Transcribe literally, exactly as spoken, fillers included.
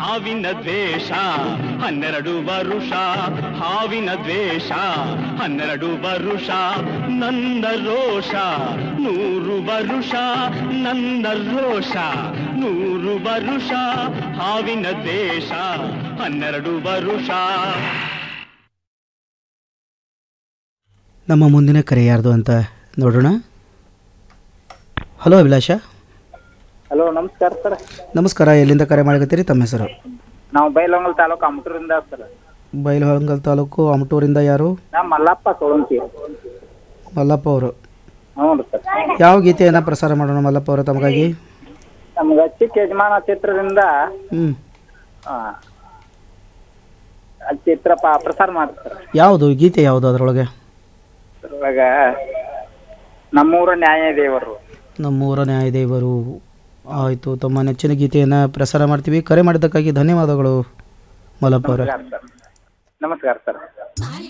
ಹಾವಿನ ದ್ವೇಷ ಹನ್ನೆರಡು ವರುಷ ಹಾವಿನ ದ್ವೇಷ ಹನ್ನೆರಡು ವರುಷ ನನ್ನ ರೋಷ ನೂರು ವರುಷ ನನ್ನ ರೋಷ ನೂರು ವರುಷ ಹಾವಿನ ದ್ವೇಷ ಹನ್ನೆರಡು ವರುಷ. ನಮ್ಮ ಮುಂದಿನ ಕರೆ ಯಾರ್ದು ಅಂತ ನೋಡೋಣ. ಹಲೋ ಅಭಿಲಾಷ. ಹಲೋ ನಮಸ್ಕಾರ ಸರ್. ನಮಸ್ಕಾರ. ಎಲ್ಲಿಂದ ಕರೆ ಮಾಡಕತ್ತೀರಿ? ತಮ್ಮ ಹೆಸರು? ನಾವು ಬೈಲಹೊಂಗಲ ತಾಲೂಕು ಅಮಟೂರಿಂದ ಸರ್. ಬೈಲಹೊಂಗಲ ತಾಲೂಕು ಅಮಟೂರಿಂದ. ಯಾರು? ನಾ ಮಲ್ಲಪ್ಪ ಸೋಳಂಕಿ. ಮಲ್ಲಪ್ಪ ಅವರು. ಹ್ಞೂ ಸರ್. ಯಾವ ಗೀತೆಯನ್ನು ಪ್ರಸಾರ ಮಾಡೋಣ ಮಲ್ಲಪ್ಪ ಅವರು ತಮಗಾಗಿ? ನಮ್ಗೆ ಚಿಕ್ಕ ಯಜಮಾನ ಚಿತ್ರದಿಂದ ಹ್ಞೂ ಚಿತ್ರ ಪ ಪ್ರಸಾರ ಮಾಡ್ತಾರೆ. ಯಾವುದು ಗೀತೆ ಯಾವುದು ಅದರೊಳಗೆ? ಇವಾಗ ನಮ್ಮೂರ ನ್ಯಾಯ ದೇವರು. ನಮ್ಮೂರ ನ್ಯಾಯದೇವರು. ಆಯಿತು, ತಮ್ಮ ನೆಚ್ಚಿನ ಗೀತೆಯನ್ನು ಪ್ರಸಾರ ಮಾಡ್ತೀವಿ. ಕರೆ ಮಾಡಿದ್ದಕ್ಕಾಗಿ ಧನ್ಯವಾದಗಳು ಮಲ್ಲಪ್ಪ ಅವರೇ. ನಮಸ್ಕಾರ ಸರ್. ನಮಸ್ಕಾರ ಸರ್.